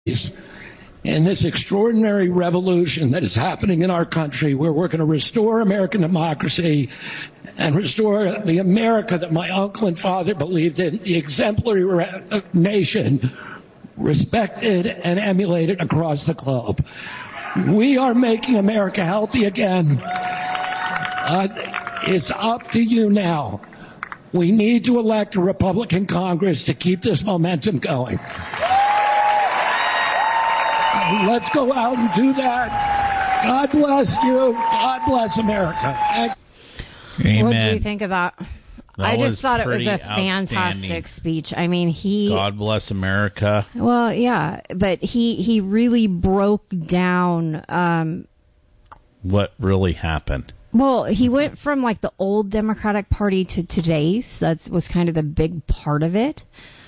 in this extraordinary revolution that is happening in our country, where we're going to restore American democracy and restore the America that my uncle and father believed in, the exemplary nation respected and emulated across the globe. We are making America healthy again. It's up to you now. We need to elect a Republican Congress to keep this momentum going. Let's go out and do that. God bless you. God bless America. Amen. What do you think of that? I just thought it was a fantastic speech. I mean, God bless America. Well, yeah, but he really broke down what really happened. Well, he went from like the old Democratic Party to today's. That was kind of the big part of it.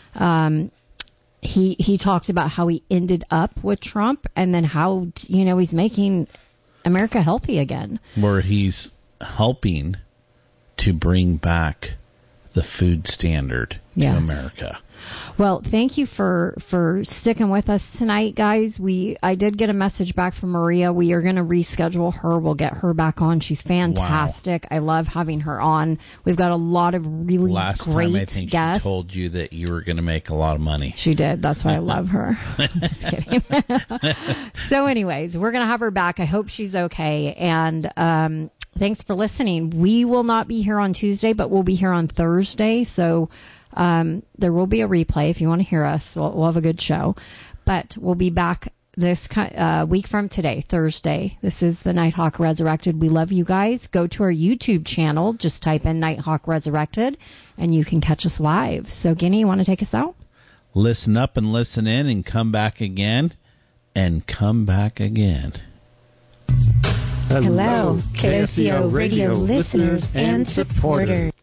He talked about how he ended up with Trump and then how, he's making America healthy again. Where he's helping to bring back the food standard to America. Well, thank you for sticking with us tonight, guys. I did get a message back from Maria. We are going to reschedule her. We'll get her back on. She's fantastic. Wow. I love having her on. We've got a lot of really great guests. Last time I think she told you that you were going to make a lot of money. She did. That's why I love her. I'm just kidding. So anyways, we're going to have her back. I hope she's okay. And thanks for listening. We will not be here on Tuesday, but we'll be here on Thursday. So there will be a replay if you want to hear us. We'll have a good show. But we'll be back this week from today, Thursday. This is the Nighthawk Resurrected. We love you guys. Go to our YouTube channel. Just type in Nighthawk Resurrected, and you can catch us live. So, Guinea, you want to take us out? Listen up and listen in and come back again and come back again. Hello, KSCO radio listeners and supporters.